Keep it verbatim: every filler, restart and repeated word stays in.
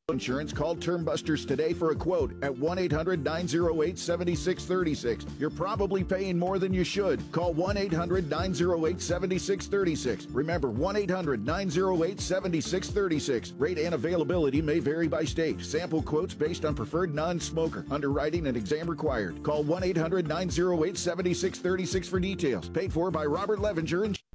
Insurance. Call Term Busters today for a quote at one eight hundred nine oh eight seven six three six. You're probably paying more than you should. Call one eight hundred nine oh eight seven six three six. Remember, one eight hundred nine oh eight seven six three six. Rate and availability may vary by state. Sample quotes based on preferred non-smoker. Underwriting and exam required. Call one eight hundred nine oh eight seven six three six for details. Paid for by Robert Levenger.